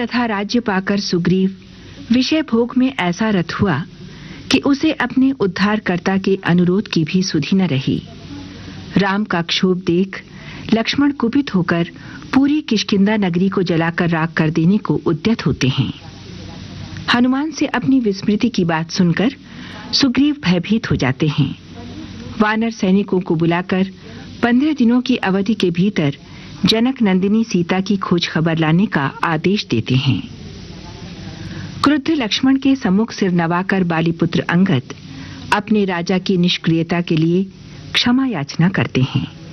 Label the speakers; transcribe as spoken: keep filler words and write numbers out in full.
Speaker 1: तथा राज्य पाकर सुग्रीव विषय भोग में ऐसा रत हुआ कि उसे अपने उद्धारकर्ता के अनुरोध की भी सुधि न रही। राम का क्षोभ देख लक्ष्मण कुपित होकर पूरी किष्किंधा नगरी को जलाकर राख कर देने को उद्यत होते हैं। हनुमान से अपनी विस्मृति की बात सुनकर सुग्रीव भयभीत हो जाते हैं। वानर सैनिकों को बुलाकर पंद्रह दिनों की अवधि के भीतर जनक नंदिनी सीता की खोज खबर लाने का आदेश देते हैं। क्रुद्ध लक्ष्मण के सम्मुख सिर नवाकर बालीपुत्र अंगद अपने राजा की निष्क्रियता के लिए क्षमा याचना करते हैं।